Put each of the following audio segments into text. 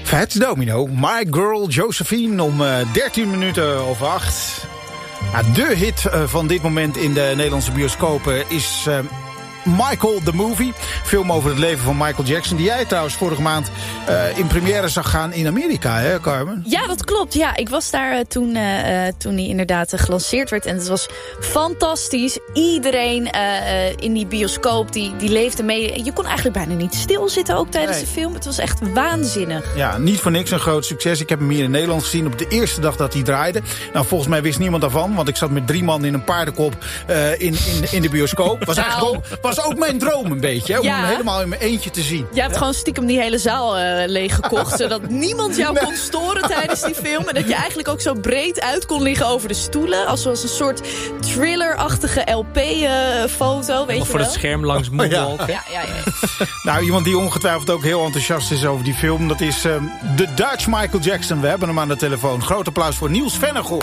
Fats Domino, My Girl Josephine om 13 minuten over 8. Ja, de hit van dit moment in de Nederlandse bioscopen is Michael the Movie. Film over het leven van Michael Jackson. Die jij trouwens vorige maand in première zag gaan in Amerika, hè Carmen? Ja, dat klopt. Ja, ik was daar toen hij inderdaad gelanceerd werd. En het was fantastisch. Iedereen in die bioscoop die leefde mee. Je kon eigenlijk bijna niet stilzitten ook tijdens de film. Het was echt waanzinnig. Ja, niet voor niks een groot succes. Ik heb hem hier in Nederland gezien op de eerste dag dat hij draaide. Nou, volgens mij wist niemand daarvan. Want ik zat met 3 man in een paardenkop in de bioscoop. Was ook mijn droom een beetje, hè, om hem helemaal in mijn eentje te zien. Je hebt gewoon stiekem die hele zaal leeggekocht, zodat niemand jou kon storen tijdens die film. En dat je eigenlijk ook zo breed uit kon liggen over de stoelen. Als een soort thriller-achtige LP-foto, weet je voor wel? het scherm langs moonwalken. Ja. Nou, iemand die ongetwijfeld ook heel enthousiast is over die film, dat is de Dutch Michael Jackson. We hebben hem aan de telefoon. Groot applaus voor Niels Vennegoel.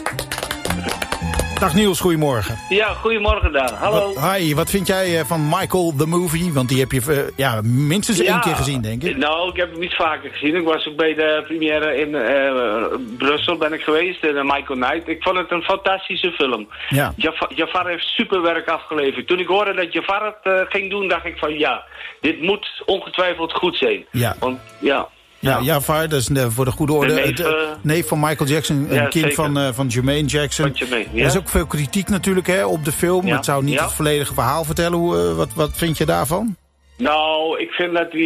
Dag Niels, goedemorgen. Ja, goedemorgen Daan. Hallo. Hi, wat vind jij van Michael the Movie? Want die heb je minstens 1 keer gezien, denk ik. Nou, ik heb hem niet vaker gezien. Ik was ook bij de première in Brussel ben ik geweest, in Michael Knight. Ik vond het een fantastische film. Ja. Jafar heeft super werk afgeleverd. Toen ik hoorde dat Jafar het ging doen, dacht ik van ja, dit moet ongetwijfeld goed zijn. Ja. Want ja... Ja, Jafar, dat is voor de goede orde. Neef van Michael Jackson, een kind van Jermaine Jackson. Er is ook veel kritiek natuurlijk op de film. Het zou niet het volledige verhaal vertellen. Wat vind je daarvan? Nou, ik vind dat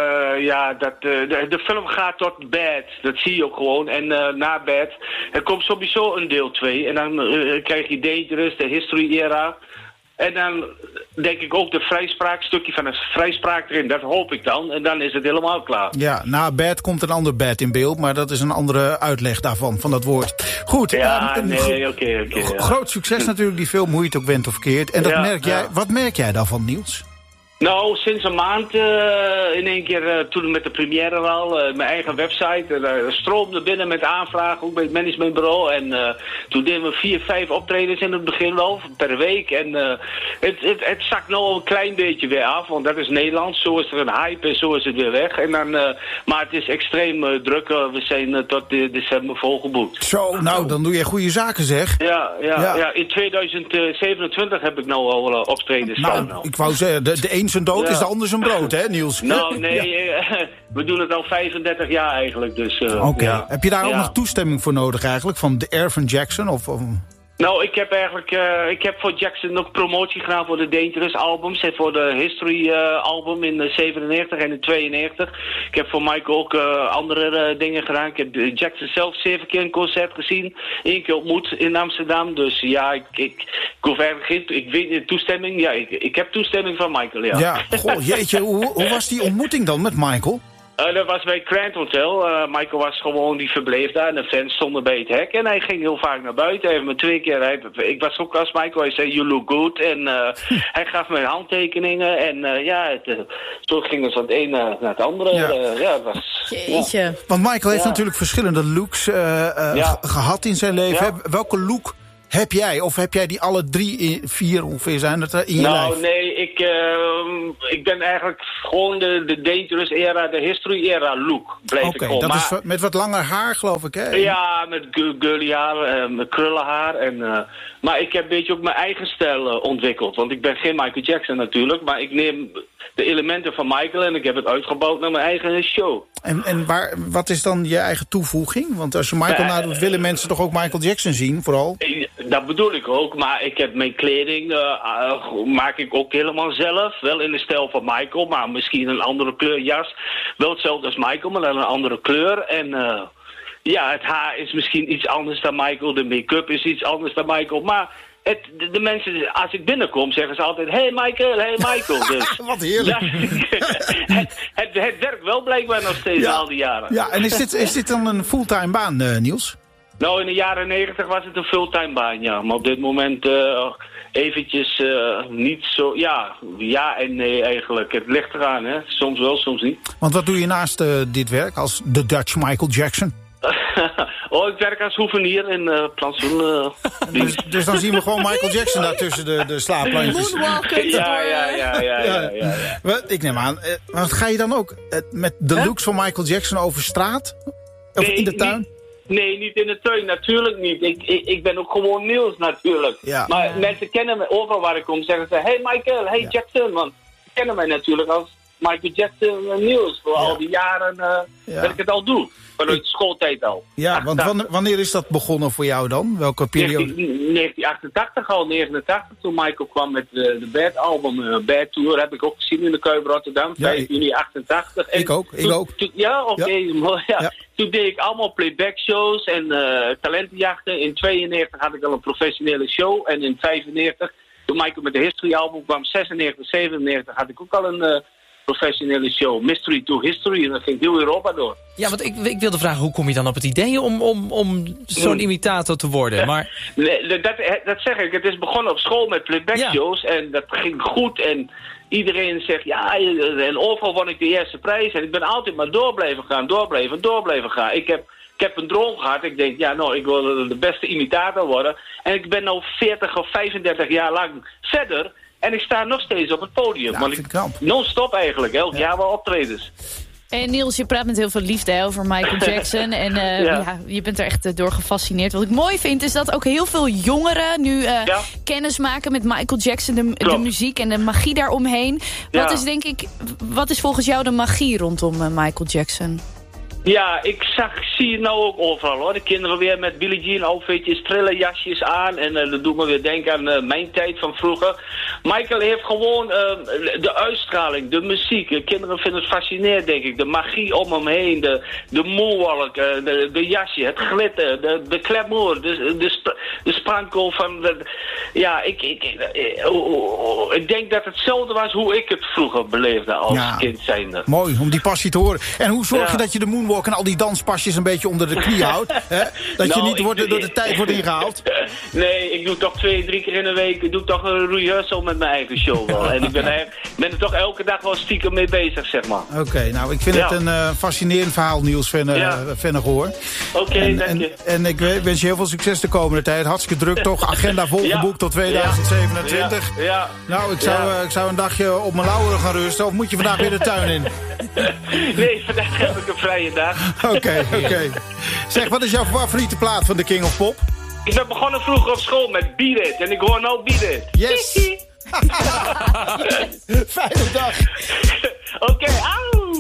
de film gaat tot bad. Dat zie je ook gewoon. En na bad, er komt sowieso een deel 2. En dan krijg je Dangerous, de History Era. En dan denk ik ook de vrijspraak, stukje van de vrijspraak erin. Dat hoop ik dan. En dan is het helemaal klaar. Ja, na bad komt een ander bad in beeld. Maar dat is een andere uitleg daarvan, van dat woord. Goed. Oké. Groot succes natuurlijk, die film, hoe je het ook went of keert. En wat merk jij daarvan, Niels? Nou, sinds een maand in één keer, toen met de première al, mijn eigen website, stroomde binnen met aanvragen, ook bij het managementbureau. En toen deden we 4, 5 optredens in het begin wel, per week. En het zakt nou een klein beetje weer af, want dat is Nederland. Zo is er een hype en zo is het weer weg. En dan, maar het is extreem druk. We zijn tot december volgeboekt. Zo, nou, dan doe je goede zaken, zeg. Ja. In 2027 heb ik nou al optredens staan. Nou. Ik wou zeggen, de een zijn dood is de ander zijn brood, hè, Niels? Nou, nee, we doen het al 35 jaar eigenlijk, dus... Oké. Heb je daar ook nog toestemming voor nodig eigenlijk, van de Air van Jackson? Of... Nou, ik heb voor Jackson nog promotie gedaan voor de Dangerous albums en voor de History album in 97 en in 92. Ik heb voor Michael ook andere dingen gedaan. Ik heb Jackson zelf 7 keer een concert gezien. 1 keer ontmoet in Amsterdam. Dus ja, ik hoef eigenlijk geen... Ik weet toestemming. Ja, ik heb toestemming van Michael, ja. Ja, goh, jeetje. Hoe was die ontmoeting dan met Michael? Dat was bij Grand Hotel. Michael was gewoon, die verbleef daar en de fans stonden bij het hek. En hij ging heel vaak naar buiten. Hij heeft me 2 keer... Ik was ook als Michael, hij zei, you look good. En hij gaf me handtekeningen. En toen ging het van het een naar het andere. Het was... Jeetje. Ja. Want Michael heeft natuurlijk verschillende looks gehad in zijn leven. Ja. Welke look heb jij? Of heb jij die alle 3, 4 ongeveer zijn het in je lijf? Nou, nee, ik ben eigenlijk gewoon de Dangerous era, de History era look blijf ik gewoon. Dat is met wat langer haar, geloof ik, hè? Ja, met girly haar, met krullenhaar. Maar ik heb een beetje ook mijn eigen stijl ontwikkeld. Want ik ben geen Michael Jackson natuurlijk, maar ik neem de elementen van Michael en ik heb het uitgebouwd naar mijn eigen show. En wat is dan je eigen toevoeging? Want als je Michael nadoet, willen mensen toch ook Michael Jackson zien, vooral? Dat bedoel ik ook, maar ik heb mijn kleding maak ik ook helemaal zelf. Wel in de stijl van Michael, maar misschien een andere kleur jas. Wel hetzelfde als Michael, maar dan een andere kleur. En het haar is misschien iets anders dan Michael. De make-up is iets anders dan Michael. Maar de mensen, als ik binnenkom, zeggen ze altijd... Hey Michael. Dus, wat heerlijk. Ja, het werkt wel blijkbaar nog steeds al die jaren. Ja, en is dit dan een fulltime baan, Niels? Nou, in de jaren 90 was het een fulltime baan, ja. Maar op dit moment eventjes niet zo... Ja en nee eigenlijk. Het ligt eraan, hè. Soms wel, soms niet. Want wat doe je naast dit werk als de Dutch Michael Jackson? Ik werk als hoevenier in plantsoen. Dus dan zien we gewoon Michael Jackson daar tussen de slaapplantjes. Ja. Ik neem aan, want ga je dan ook met de looks van Michael Jackson over straat? Of in de tuin? Nee, niet in de tuin, natuurlijk niet. Ik ben ook gewoon Niels natuurlijk. Ja. Maar mensen kennen me overal waar ik kom. Zeggen ze, hey Michael, hey Jackson. Want ze kennen mij natuurlijk als Michael Jackson Niels. Voor al die jaren dat ik het al doe. Vanuit schooltijd al. Ja, want wanneer is dat begonnen voor jou dan? Welke periode? 1988 al, 89. Toen Michael kwam met de Bad album, Bad Tour. Heb ik ook gezien in de Kuip Rotterdam. 5 juni 88. En ik ook. Ja, oké. Ja. Toen deed ik allemaal playback shows en talentenjachten. In 92 had ik al een professionele show. En in 95, toen Michael met de History album kwam, 96, 97, had ik ook al een professionele show. Mystery to History. En dat ging heel Europa door. Ja, want ik wilde vragen, hoe kom je dan op het idee om zo'n imitator te worden? Maar... Nee, dat zeg ik. Het is begonnen op school met playback shows. En dat ging goed. En iedereen zegt, ja, en overal won ik de eerste prijs. En ik ben altijd maar door blijven gaan. Ik heb een droom gehad. Ik denk, ik wil de beste imitator worden. En ik ben nu 40 of 35 jaar lang verder. En ik sta nog steeds op het podium. Want ik non-stop eigenlijk. Elk jaar wel optredens. En Niels, je praat met heel veel liefde over Michael Jackson. En je bent er echt door gefascineerd. Wat ik mooi vind is dat ook heel veel jongeren nu kennis maken met Michael Jackson. De muziek en de magie daaromheen. Wat is volgens jou de magie rondom Michael Jackson? Ja, zie het nou ook overal hoor. De kinderen weer met Billie Jean outfitjes, trillen jasjes aan. En dat doet me weer denken aan mijn tijd van vroeger. Michael heeft gewoon de uitstraling, de muziek. De kinderen vinden het fascinerend, denk ik. De magie om hem heen, de moonwalk, de jasje, het glitter, de glamour, de sprankel van... Ik denk dat hetzelfde was hoe ik het vroeger beleefde als kind zijnde. Mooi, om die passie te horen. En hoe zorg je dat je de moonwalk en al die danspasjes een beetje onder de knie houdt? Hè? Dat je niet door de tijd wordt ingehaald? Nee, ik doe toch 2-3 keer in de week een rehearsal met mijn eigen show wel. En ik ben er toch elke dag wel stiekem mee bezig, zeg maar. Oké, nou, ik vind het een fascinerend verhaal, Niels Vennegoor. Oké, dank je. En ik wens je heel veel succes de komende tijd. Hartstikke druk toch? Agenda volgeboekt tot 2027. Ja. Nou, ik zou een dagje op mijn lauweren gaan rusten. Of moet je vandaag weer de tuin in? Nee, vandaag heb ik een vrije dag. Oké. Zeg, wat is jouw favoriete plaat van The King of Pop? Ik ben begonnen vroeger op school met Beat It. En ik hoor nou Beat It. Yes. Fijne dag. Oké, auw.